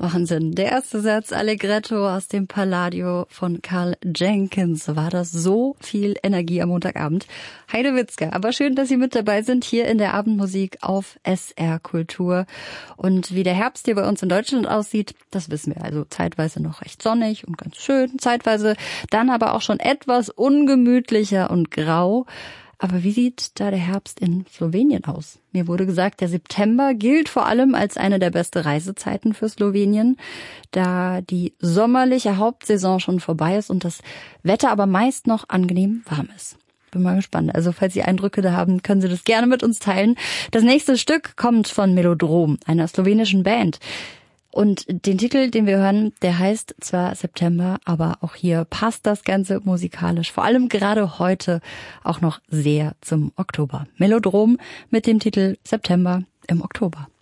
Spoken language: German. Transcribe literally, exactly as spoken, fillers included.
Wahnsinn. Der erste Satz Allegretto aus dem Palladio von Karl Jenkins. War das so viel Energie am Montagabend? Heide Witzka. Aber schön, dass Sie mit dabei sind hier in der Abendmusik auf S R Kultur. Und wie der Herbst hier bei uns in Deutschland aussieht, das wissen wir. Also zeitweise noch recht sonnig und ganz schön. Zeitweise dann aber auch schon etwas ungemütlicher und grau. Aber wie sieht da der Herbst in Slowenien aus? Mir wurde gesagt, der September gilt vor allem als eine der besten Reisezeiten für Slowenien, da die sommerliche Hauptsaison schon vorbei ist und das Wetter aber meist noch angenehm warm ist. Bin mal gespannt. Also falls Sie Eindrücke da haben, können Sie das gerne mit uns teilen. Das nächste Stück kommt von Melodrom, einer slowenischen Band. Und den Titel, den wir hören, der heißt zwar September, aber auch hier passt das Ganze musikalisch, vor allem gerade heute, auch noch sehr zum Oktober. Melodrom mit dem Titel September im Oktober.